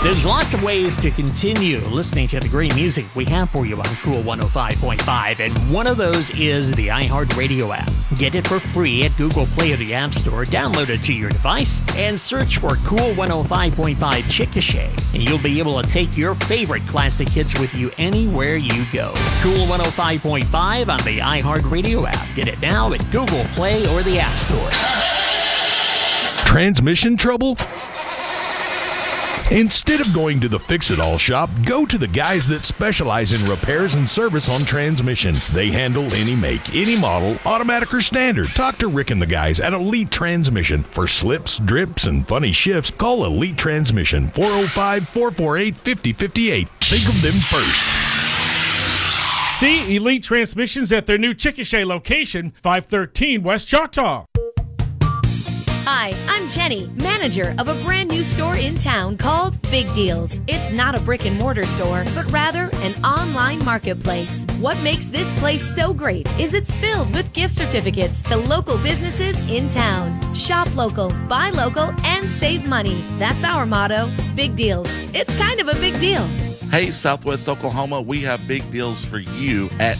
There's lots of ways to continue listening to the great music we have for you on Cool 105.5, and one of those is the iHeartRadio app. Get it for free at Google Play or the App Store. Download it to your device and search for Cool 105.5 Chickasha, and you'll be able to take your favorite classic hits with you anywhere you go. Cool 105.5 on the iHeartRadio app. Get it now at Google Play or the App Store. Transmission trouble? Instead of going to the Fix-It-All shop, go to the guys that specialize in repairs and service on transmission. They handle any make, any model, automatic or standard. Talk to Rick and the guys at Elite Transmission. For slips, drips, and funny shifts, call Elite Transmission, 405-448-5058. Think of them first. See Elite Transmissions at their new Chickasha location, 513 West Choctaw. Hi, I'm Jenny, manager of a brand new store in town called Big Deals. It's not a brick and mortar store, but rather an online marketplace. What makes this place so great is it's filled with gift certificates to local businesses in town. Shop local, buy local, and save money. That's our motto, Big Deals. It's kind of a big deal. Hey, Southwest Oklahoma, we have big deals for you at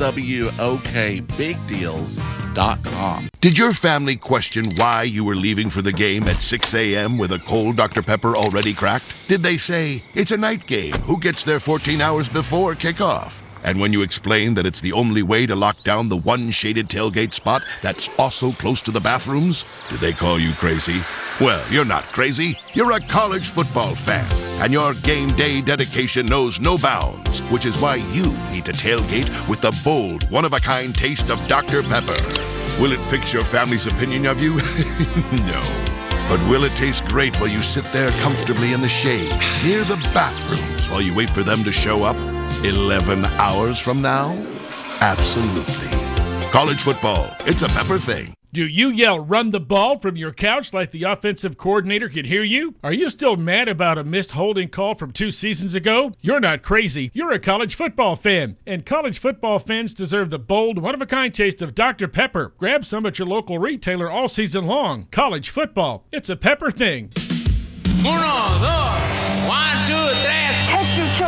SWOKBigDeals.com. Did your family question why you were leaving for the game at 6 a.m. with a cold Dr. Pepper already cracked? Did they say, it's a night game, who gets there 14 hours before kickoff? And when you explained that it's the only way to lock down the one shaded tailgate spot that's also close to the bathrooms, did they call you crazy? Well, you're not crazy. You're a college football fan, and your game day dedication knows no bounds, which is why you need to tailgate with the bold, one-of-a-kind taste of Dr. Pepper. Will it fix your family's opinion of you? No. But will it taste great while you sit there comfortably in the shade, near the bathrooms, while you wait for them to show up 11 hours from now? Absolutely. College football, it's a Pepper thing. Do you yell run the ball from your couch like the offensive coordinator can hear you? Are you still mad about a missed holding call from 2 seasons ago? You're not crazy. You're a college football fan. And college football fans deserve the bold, one-of-a-kind taste of Dr. Pepper. Grab some at your local retailer all season long. College football, it's a Pepper thing. 1, 2, 1.